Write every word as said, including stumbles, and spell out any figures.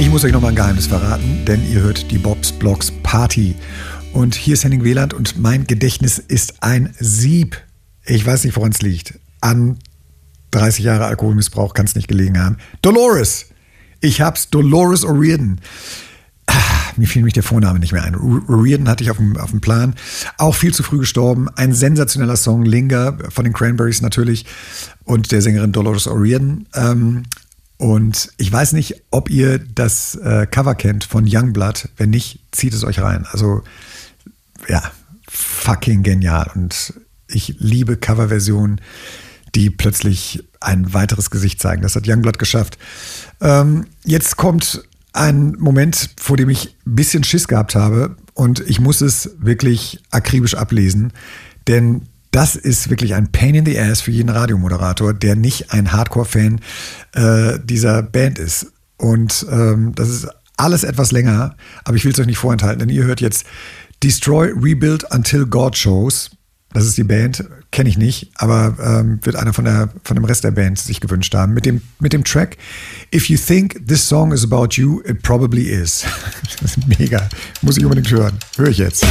Ich muss euch noch mal ein Geheimnis verraten, denn ihr hört die Bobs Blogs Party. Und hier ist Henning Wieland und mein Gedächtnis ist ein Sieb. Ich weiß nicht, woran es liegt. An dreißig Jahre Alkoholmissbrauch kann es nicht gelegen haben. Dolores! Ich hab's, Dolores O'Riordan. Ah, mir fiel nämlich der Vorname nicht mehr ein. O'Riordan hatte ich auf dem, auf dem Plan. Auch viel zu früh gestorben. Ein sensationeller Song, Linger, von den Cranberries natürlich. Und der Sängerin Dolores O'Riordan. Ähm, und ich weiß nicht, ob ihr das äh, Cover kennt von Youngblood. Wenn nicht, zieht es euch rein. Also, ja, fucking genial. Und ich liebe Coverversionen, die plötzlich ein weiteres Gesicht zeigen. Das hat Youngblood geschafft. Ähm, jetzt kommt ein Moment, vor dem ich ein bisschen Schiss gehabt habe. Und ich muss es wirklich akribisch ablesen. Denn das ist wirklich ein Pain in the Ass für jeden Radiomoderator, der nicht ein Hardcore-Fan äh, dieser Band ist. Und ähm, das ist alles etwas länger, aber ich will es euch nicht vorenthalten, denn ihr hört jetzt Destroy, Rebuild Until God Shows. Das ist die Band, kenne ich nicht, aber ähm, wird einer von, der, von dem Rest der Band sich gewünscht haben. Mit dem, mit dem Track If You Think This Song Is About You, It Probably Is. Das ist mega. Muss ich unbedingt hören. Höre ich jetzt.